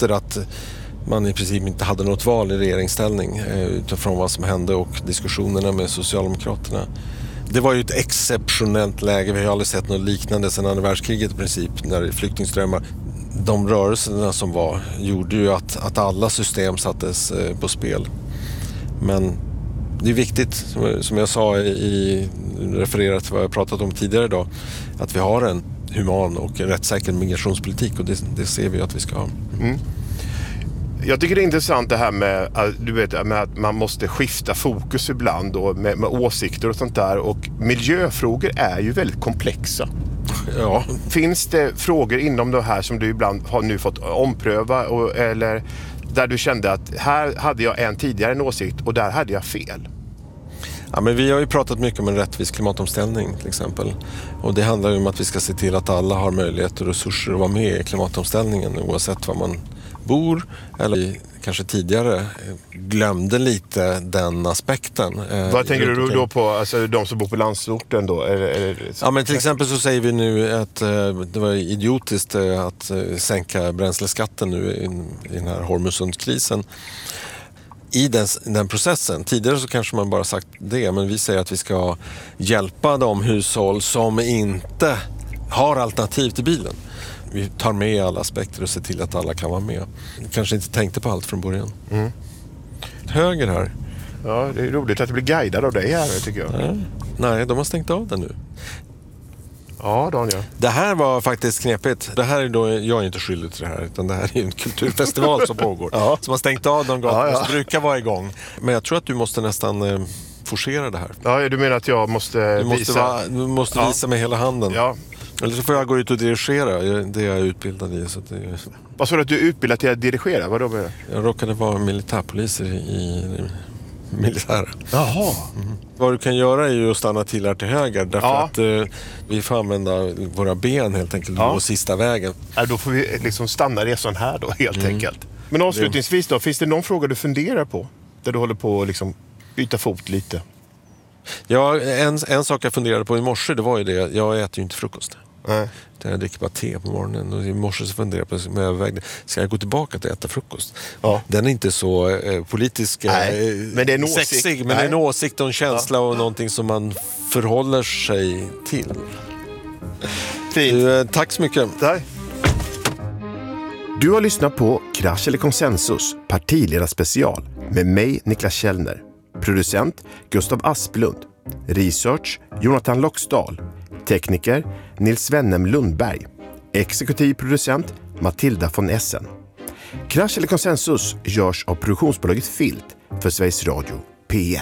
efter att man i princip inte hade något val i regeringsställning utifrån vad som hände och diskussionerna med Socialdemokraterna. Det var ju ett exceptionellt läge. Vi har aldrig sett något liknande sedan andra världskriget i princip, när flyktingströmmar. De rörelserna som var gjorde ju att alla system sattes på spel. Men det är viktigt, som jag sa i refererat till vad jag pratat om tidigare idag, att vi har en human och rättssäker migrationspolitik, och det ser vi att vi ska ha. Mm. Jag tycker det är intressant det här med, med att man måste skifta fokus ibland och med åsikter och sånt där, och miljöfrågor är ju väldigt komplexa. Ja. Finns det frågor inom det här som du ibland har nu fått ompröva eller där du kände att här hade jag tidigare en åsikt och där hade jag fel? Ja, men vi har ju pratat mycket om en rättvis klimatomställning till exempel. Och det handlar ju om att vi ska se till att alla har möjlighet och resurser att vara med i klimatomställningen oavsett var man bor, eller kanske tidigare glömde lite den aspekten. Vad tänker du då på, alltså de som bor på landsorten då? Ja, men till exempel så säger vi nu att det var idiotiskt att sänka bränsleskatten nu i den här Hormuzsundskrisen. I den processen, tidigare så kanske man bara sagt det, men vi säger att vi ska hjälpa de hushåll som inte har alternativ till bilen. Vi tar med alla aspekter och ser till att alla kan vara med. Kanske inte tänkte på allt från början. Mm. Höger här. Ja, det är roligt att det blir guidad av dig här, tycker jag. Nej, de har stängt av den nu. Ja, Daniel. Det här var faktiskt knepigt. Det här är då, jag är inte skyldig till det här, utan det här är en kulturfestival som pågår. Ja. Som har stängt av de gånger som brukar vara igång. Men jag tror att du måste nästan forcera det här. Ja, du menar att jag måste visa? Du måste visa med hela handen. Ja. Eller så får jag gå ut och dirigera. Det är jag utbildad i. Så det... Vad sa du att du är utbildad till att dirigera? Vad då menar du? Jag råkade vara militärpoliser i militären. Jaha. Mm. Vad du kan göra är ju att stanna till här till höger. Därför att vi får använda våra ben helt enkelt på sista vägen. Ja, då får vi liksom stanna resan här då helt enkelt. Men avslutningsvis då, finns det någon fråga du funderar på? Där du håller på att liksom byta fot lite? Ja, en sak jag funderade på i morse, det var ju det. Jag äter ju inte frukost. Nej. Jag dricker bara te på morgonen. Och i morse så funderade jag på om jag övervägde, ska jag gå tillbaka till att äta frukost? Ja. Den är inte så politisk, men det är en sexig, men det är en åsikt och en känsla och någonting som man förhåller sig till. Fint. Tack så mycket. Tack. Du har lyssnat på Krasch eller konsensus, partiledarspecial med mig, Niklas Källner. Producent Gustav Asplund. Research Jonathan Loxdal. Tekniker Nils Wennem Lundberg. Exekutiv producent Matilda von Essen. Krasch eller konsensus görs av produktionsbolaget Filt för Sveriges Radio P1.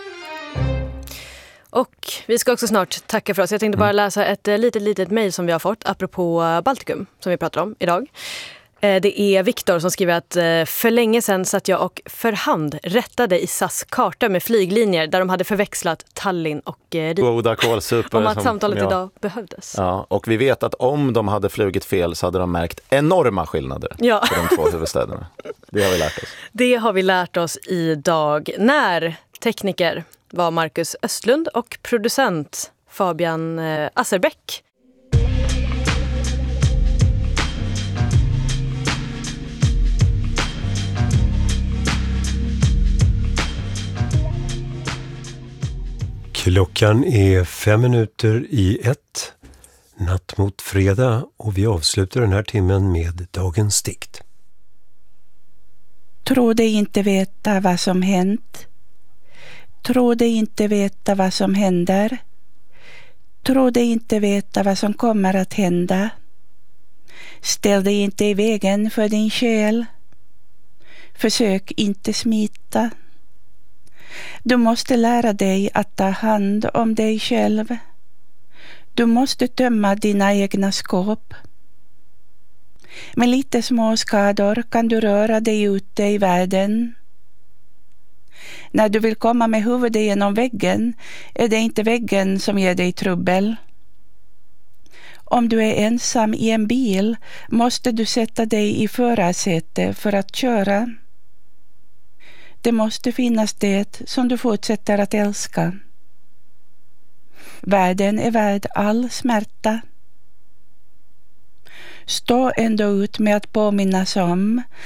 Och vi ska också snart tacka för oss. Jag tänkte bara läsa ett litet mejl som vi har fått apropå Baltikum som vi pratar om idag. Det är Viktor som skriver att för länge sedan satt jag och för hand rättade i SAS karta med flyglinjer där de hade förväxlat Tallinn och Riga. Goda kålsupor. Om att samtalet idag behövdes. Ja, och vi vet att om de hade flugit fel så hade de märkt enorma skillnader på de två huvudstäderna. Det har vi lärt oss. Det har vi lärt oss idag när tekniker var Marcus Östlund och producent Fabian Asserbäck. Klockan är 1:05 natt mot fredag och vi avslutar den här timmen med dagens dikt. Tro dig inte veta vad som hänt. Tro dig inte veta vad som händer. Tro dig inte veta vad som kommer att hända. Ställ dig inte i vägen för din själ. Försök inte smita. Du måste lära dig att ta hand om dig själv. Du måste tömma dina egna skåp. Med lite små skador kan du röra dig ute i världen. När du vill komma med huvudet genom väggen är det inte väggen som ger dig trubbel. Om du är ensam i en bil måste du sätta dig i förarsäte för att köra. Det måste finnas det som du fortsätter att älska. Världen är värd all smärta. Stå ändå ut med att påminnas om